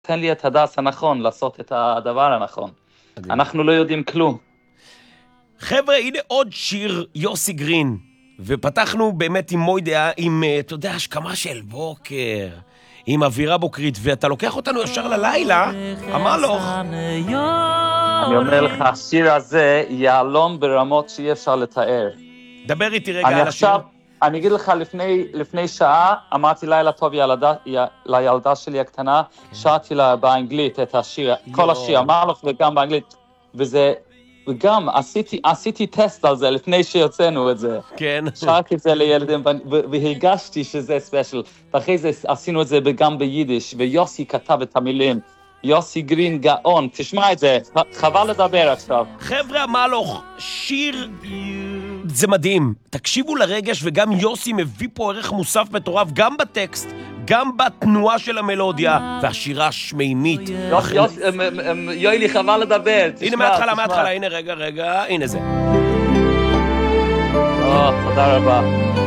תן לי את הדס הנכון, לעשות את הדבר הנכון. אנחנו לא יודעים כלום. חבר'ה, הנה עוד שיר יוסי גרין, ופתחנו באמת עם מוידעה, עם, אתה יודע, השכמה של בוקר, עם אווירה בוקרית, ואתה לוקח אותנו ישר ללילה, המלוך. אני אומר לך, השיר הזה יעלום ברמות שאי אפשר לתאר. דבר איתי רגע על השיר. אני אגיד לך, לפני שעה, אמרתי לילה טוב לילדה שלי הקטנה, שרתי לה באנגלית את השיר, כל השיר, המלוך וגם באנגלית, וגם עשיתי טסט על זה לפני שיוצאנו את זה. כן. שרתי את זה לילדים, והרגשתי שזה ספיישל. ואחרי זה עשינו את זה גם ביידיש, ויוסי כתב את המילים. יוסי גרין גאון, תשמע את זה, חבל לדבר עכשיו. חבר'ה, המלוך, שיר, זה מדהים. תקשיבו לרגש, וגם יוסי מביא פה ערך מוסף מטורף, גם בטקסט, גם בתנועה של המלודיה, והשירה השמימית. יואלי, חבל לדבר. הנה מההתחלה, הנה רגע, הנה זה. תודה רבה.